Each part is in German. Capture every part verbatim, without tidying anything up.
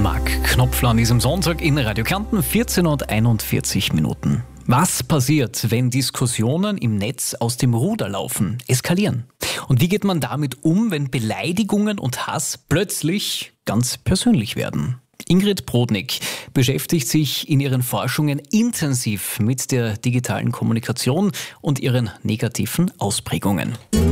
Marc Knopfler an diesem Sonntag in Radio Kärnten, vierzehn Uhr einundvierzig Minuten. Was passiert, wenn Diskussionen im Netz aus dem Ruder laufen, eskalieren? Und wie geht man damit um, wenn Beleidigungen und Hass plötzlich ganz persönlich werden? Ingrid Brodnik beschäftigt sich in ihren Forschungen intensiv mit der digitalen Kommunikation und ihren negativen Ausprägungen.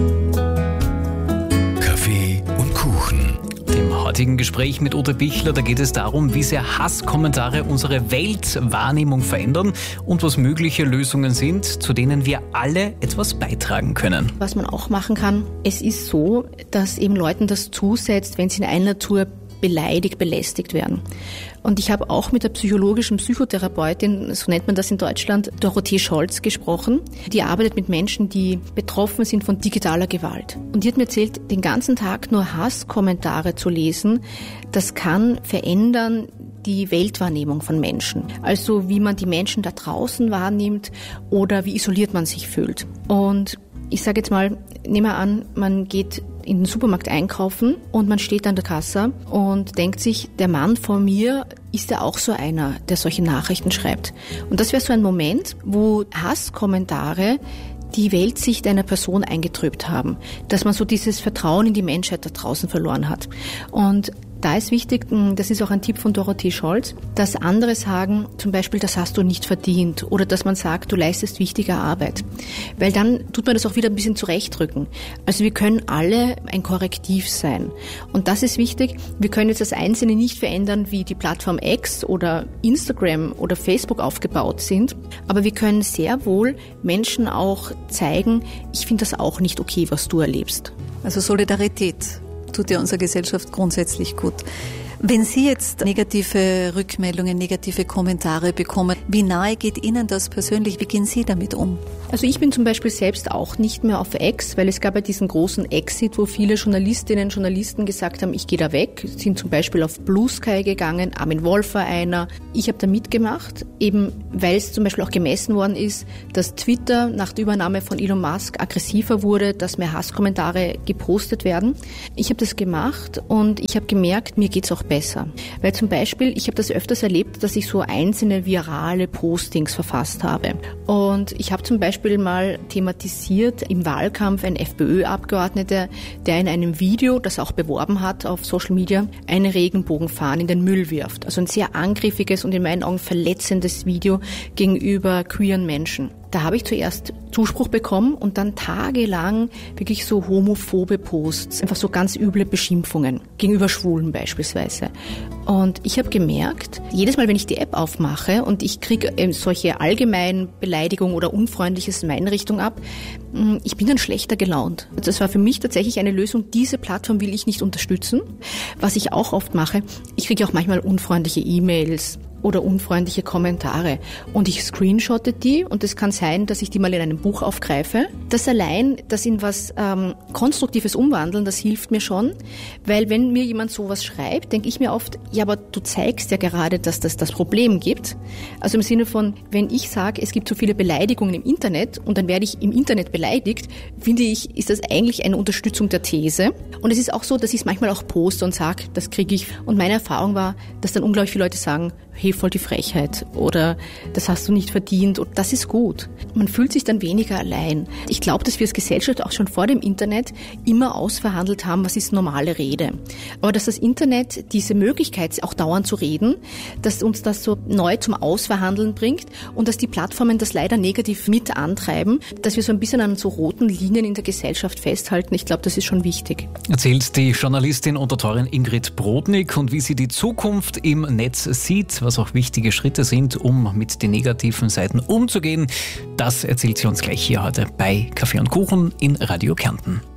Kaffee und Kuchen. Im heutigen Gespräch mit Ute Bichler, da geht es darum, wie sehr Hasskommentare unsere Weltwahrnehmung verändern und was mögliche Lösungen sind, zu denen wir alle etwas beitragen können. Was man auch machen kann, es ist so, dass eben Leuten das zusetzt, wenn sie in einer Tour beleidigt, belästigt werden. Und ich habe auch mit der psychologischen Psychotherapeutin, so nennt man das in Deutschland, Dorothee Scholz, gesprochen. Die arbeitet mit Menschen, die betroffen sind von digitaler Gewalt. Und die hat mir erzählt, den ganzen Tag nur Hasskommentare zu lesen, das kann verändern die Weltwahrnehmung von Menschen. Also wie man die Menschen da draußen wahrnimmt oder wie isoliert man sich fühlt. Und ich sage jetzt mal, nehmen wir an, man geht in den Supermarkt einkaufen und man steht an der Kasse und denkt sich, der Mann vor mir ist ja auch so einer, der solche Nachrichten schreibt. Und das wäre so ein Moment, wo Hasskommentare die Weltsicht einer Person eingetrübt haben, dass man so dieses Vertrauen in die Menschheit da draußen verloren hat. Und da ist wichtig, das ist auch ein Tipp von Dorothee Scholz, dass andere sagen, zum Beispiel, das hast du nicht verdient oder dass man sagt, du leistest wichtige Arbeit. Weil dann tut man das auch wieder ein bisschen zurechtrücken. Also wir können alle ein Korrektiv sein. Und das ist wichtig. Wir können jetzt das Einzelne nicht verändern, wie die Plattform X oder Instagram oder Facebook aufgebaut sind. Aber wir können sehr wohl Menschen auch zeigen, ich finde das auch nicht okay, was du erlebst. Also Solidarität tut ja unserer Gesellschaft grundsätzlich gut. Wenn Sie jetzt negative Rückmeldungen, negative Kommentare bekommen, wie nahe geht Ihnen das persönlich? Wie gehen Sie damit um? Also ich bin zum Beispiel selbst auch nicht mehr auf X, weil es gab ja diesen großen Exit, wo viele Journalistinnen und Journalisten gesagt haben, ich gehe da weg, sind zum Beispiel auf Blue Sky gegangen, Armin Wolf war einer. Ich habe da mitgemacht, eben weil es zum Beispiel auch gemessen worden ist, dass Twitter nach der Übernahme von Elon Musk aggressiver wurde, dass mehr Hasskommentare gepostet werden. Ich habe das gemacht und ich habe gemerkt, mir geht's auch besser. Weil zum Beispiel, ich habe das öfters erlebt, dass ich so einzelne virale Postings verfasst habe. Und ich habe zum Beispiel mal thematisiert im Wahlkampf ein FPÖ-Abgeordneter, der in einem Video, das auch beworben hat auf Social Media, eine Regenbogenfahne in den Müll wirft. Also ein sehr angriffiges und in meinen Augen verletzendes Video gegenüber queeren Menschen. Da habe ich zuerst Zuspruch bekommen und dann tagelang wirklich so homophobe Posts, einfach so ganz üble Beschimpfungen gegenüber Schwulen beispielsweise. Und ich habe gemerkt, jedes Mal, wenn ich die App aufmache und ich kriege solche allgemeinen Beleidigungen oder Unfreundliches in meine Richtung ab, ich bin dann schlechter gelaunt. Das war für mich tatsächlich eine Lösung. Diese Plattform will ich nicht unterstützen. Was ich auch oft mache, ich kriege auch manchmal unfreundliche E-Mails oder unfreundliche Kommentare. Und ich screenshotte die und es kann sein, dass ich die mal in einem Buch aufgreife. Das allein, das in was ähm, Konstruktives umwandeln, das hilft mir schon. Weil wenn mir jemand sowas schreibt, denke ich mir oft, ja, aber du zeigst ja gerade, dass das das Problem gibt. Also im Sinne von, wenn ich sage, es gibt so viele Beleidigungen im Internet und dann werde ich im Internet beleidigt, finde ich, ist das eigentlich eine Unterstützung der These. Und es ist auch so, dass ich es manchmal auch poste und sage, das kriege ich. Und meine Erfahrung war, dass dann unglaublich viele Leute sagen, hey, voll die Frechheit oder das hast du nicht verdient und das ist gut. Man fühlt sich dann weniger allein. Ich glaube, dass wir als Gesellschaft auch schon vor dem Internet immer ausverhandelt haben, was ist normale Rede. Aber dass das Internet diese Möglichkeit auch dauernd zu reden, dass uns das so neu zum Ausverhandeln bringt und dass die Plattformen das leider negativ mit antreiben, dass wir so ein bisschen an so roten Linien in der Gesellschaft festhalten. Ich glaube, das ist schon wichtig. Erzählt die Journalistin und Autorin Ingrid Brodnik und wie sie die Zukunft im Netz sieht, was auch wichtige Schritte sind, um mit den negativen Seiten umzugehen. Das erzählt sie uns gleich hier heute bei Kaffee und Kuchen in Radio Kärnten.